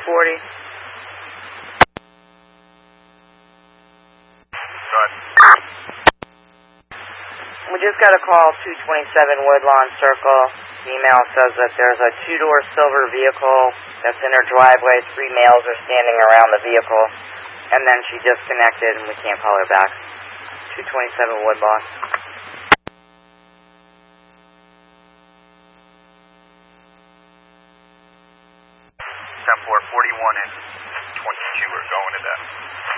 40. Go ahead. We just got a call, 227 Woodlawn Circle. The email says that there's a two-door silver vehicle that's in her driveway. 3 males are standing around the vehicle. And then she disconnected and we can't call her back. 227 Woodlawn. 10-4, 41 and 22 are going to that.